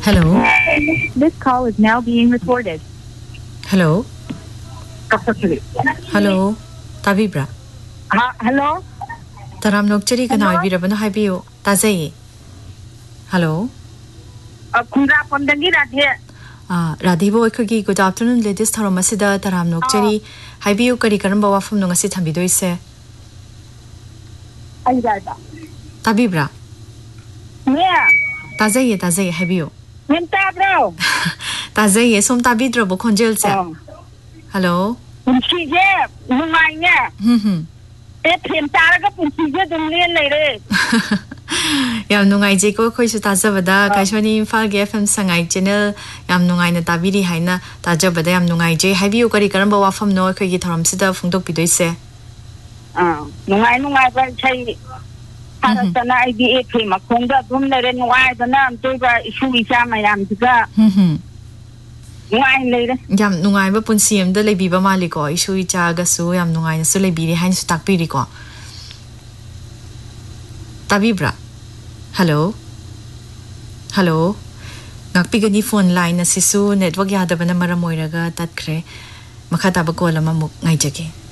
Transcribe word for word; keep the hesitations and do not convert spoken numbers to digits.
Hello. This call is now being recorded. Hello. Hello. Tabibra. Ha, hello. Taram nokchari kana ibirabano haibiyo. Tazai. Hello. Kundra pondagi radhe. Ah, Radhibo ikagi good afternoon ladies tharom asida taram nokchari haibiyo kari karamba wafam no ngasi thambido ise. Ai rada. Tabibra. Yeah. Tazai tazai haibiyo. Minta bro. Tazai som tabidro bo khonjel se. Hello. Punchi je nungai ne. Hmm hmm. E phem taraga punchi je dum len lai re. Yam nungai je ko khoi su tajabada kaishoni Imphal ge F M sangai channel yam nungai na tabiri haina tajabada yam nungai je haibiyo kari karamba wafam no khoi gi thoram sida phungdok bidoi se. Ah, nungai nungai ba chai Harasana I D A phem khongda dum lai re nungai dana am toi ba isu isa mayam diga. Hmm hmm. Nungai lai re. Yam nungai ba punsi am da lebi ba mali ko isu icha ga su yam nungai na su lebi ri hain su takpiri ko. Tabibra. Hello. Hello. Ngakpigani phone line na sisu network yadaba na maramoiraga tatkre. Makata ba ko lama muk ngai jage.